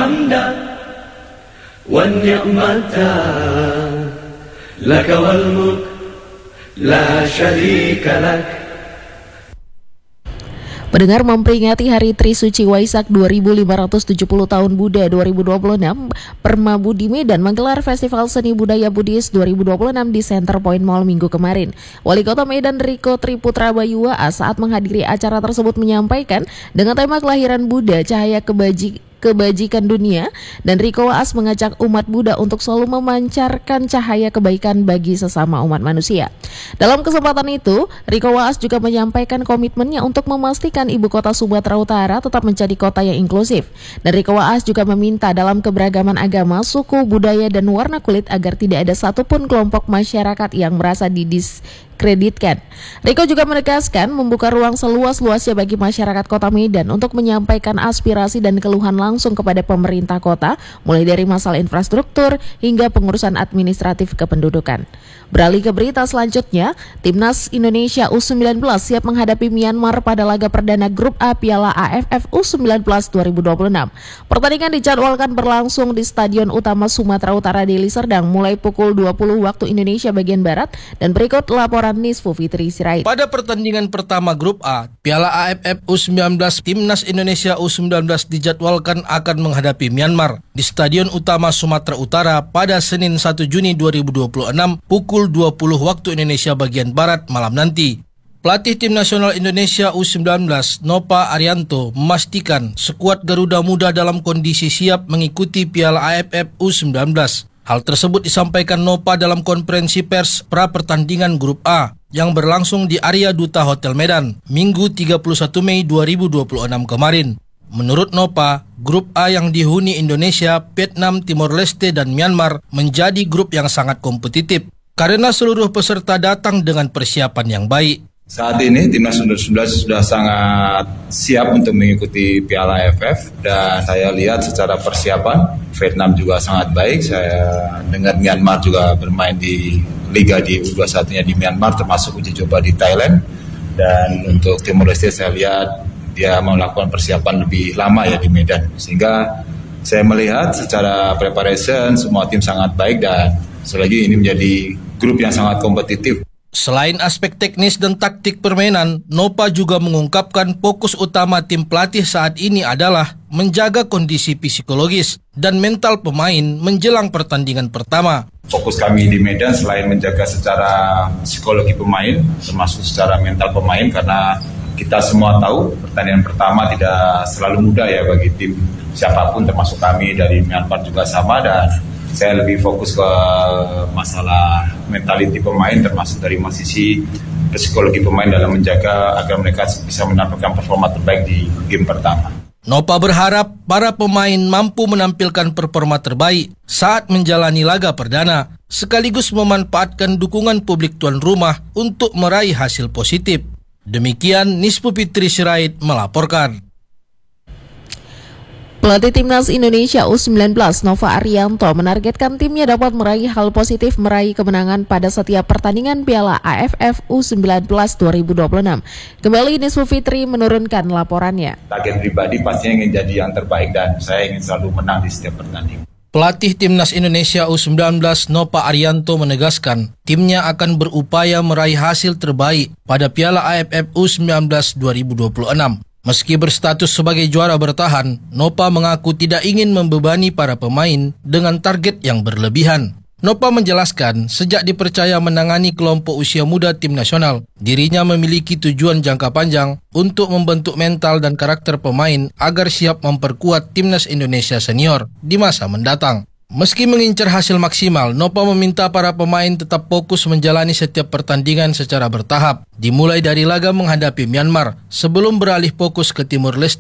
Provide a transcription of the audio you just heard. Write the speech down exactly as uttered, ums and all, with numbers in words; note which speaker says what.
Speaker 1: الحمد والنعمة لك والملك لا شريك لك.
Speaker 2: Pendengar, memperingati Hari Trisuci Waisak dua ribu lima ratus tujuh puluh tahun Buddha dua ribu dua puluh enam, Perma Budi Medan menggelar Festival Seni Budaya Buddhis dua ribu dua puluh enam di Center Point Mall minggu kemarin. Wali Kota Medan Riko Triputra Bayuwa saat menghadiri acara tersebut menyampaikan dengan tema kelahiran Buddha, cahaya kebaji kebajikan dunia, dan Riko Waas mengajak umat Buddha untuk selalu memancarkan cahaya kebaikan bagi sesama umat manusia. Dalam kesempatan itu, Riko Waas juga menyampaikan komitmennya untuk memastikan ibu kota Sumatera Utara tetap menjadi kota yang inklusif. Dan Riko Waas juga meminta dalam keberagaman agama, suku, budaya, dan warna kulit agar tidak ada satupun kelompok masyarakat yang merasa didis kreditkan. Riko juga menegaskan membuka ruang seluas-luasnya bagi masyarakat Kota Medan untuk menyampaikan aspirasi dan keluhan langsung kepada pemerintah kota, mulai dari masalah infrastruktur hingga pengurusan administratif kependudukan. Beralih ke berita selanjutnya, Timnas Indonesia U sembilan belas siap menghadapi Myanmar pada laga perdana Grup A Piala A F F U sembilan belas dua ribu dua puluh enam. Pertandingan dijadwalkan berlangsung di Stadion Utama Sumatera Utara Deli Serdang mulai pukul dua puluh waktu Indonesia bagian Barat, dan berikut laporan Nisfu Fitri Sirait.
Speaker 3: Pada pertandingan pertama Grup A, Piala A F F U sembilan belas, Timnas Indonesia U sembilan belas dijadwalkan akan menghadapi Myanmar di Stadion Utama Sumatera Utara pada Senin satu Juni dua ribu dua puluh enam pukul dua puluh waktu Indonesia bagian Barat malam nanti. Pelatih Tim Nasional Indonesia U sembilan belas, Nova Arianto, memastikan skuad Garuda Muda dalam kondisi siap mengikuti Piala A F F U sembilan belas. Hal tersebut disampaikan Nova dalam konferensi pers pra pertandingan Grup A yang berlangsung di area Duta Hotel Medan, Minggu tiga puluh satu Mei dua ribu dua puluh enam kemarin. Menurut Nova, Grup A yang dihuni Indonesia, Vietnam, Timor Leste, dan Myanmar menjadi grup yang sangat kompetitif karena seluruh peserta datang dengan persiapan yang baik.
Speaker 4: Saat ini Timnas U sembilan belas sudah sangat siap untuk mengikuti Piala A F F, dan saya lihat secara persiapan Vietnam juga sangat baik. Saya dengar Myanmar juga bermain di Liga di U dua puluh satu-nya di Myanmar, termasuk uji coba di Thailand. Dan untuk Timor Leste saya lihat dia melakukan persiapan lebih lama ya di Medan. Sehingga saya melihat secara preparation semua tim sangat baik, dan selagi ini menjadi grup yang sangat kompetitif.
Speaker 3: Selain aspek teknis dan taktik permainan, Nova juga mengungkapkan fokus utama tim pelatih saat ini adalah menjaga kondisi psikologis dan mental pemain menjelang pertandingan pertama.
Speaker 4: Fokus kami di Medan selain menjaga secara psikologi pemain, termasuk secara mental pemain, karena kita semua tahu pertandingan pertama tidak selalu mudah ya bagi tim siapapun, termasuk kami dari Myanmar juga sama, dan saya lebih fokus ke masalah mentality pemain, termasuk dari sisi psikologi pemain dalam menjaga agar mereka bisa menampilkan performa terbaik di game pertama.
Speaker 3: Nova berharap para pemain mampu menampilkan performa terbaik saat menjalani laga perdana, sekaligus memanfaatkan dukungan publik tuan rumah untuk meraih hasil positif. Demikian Nisfu Fitri Sirait melaporkan.
Speaker 2: Pelatih Timnas Indonesia U sembilan belas Nova Arianto menargetkan timnya dapat meraih hal positif meraih kemenangan pada setiap pertandingan Piala A F F U sembilan belas dua ribu dua puluh enam. Kembali Nisfu Fitri menurunkan laporannya.
Speaker 4: Target pribadi pastinya ingin jadi yang terbaik, dan saya ingin selalu menang di setiap pertandingan.
Speaker 3: Pelatih Timnas Indonesia U sembilan belas Nova Arianto menegaskan timnya akan berupaya meraih hasil terbaik pada Piala A F F U sembilan belas dua ribu dua puluh enam. Meski berstatus sebagai juara bertahan, Nova mengaku tidak ingin membebani para pemain dengan target yang berlebihan. Nova menjelaskan sejak dipercaya menangani kelompok usia muda tim nasional, dirinya memiliki tujuan jangka panjang untuk membentuk mental dan karakter pemain agar siap memperkuat Timnas Indonesia senior di masa mendatang. Meski mengincar hasil maksimal, Nova meminta para pemain tetap fokus menjalani setiap pertandingan secara bertahap, dimulai dari laga menghadapi Myanmar sebelum beralih fokus ke Timor Leste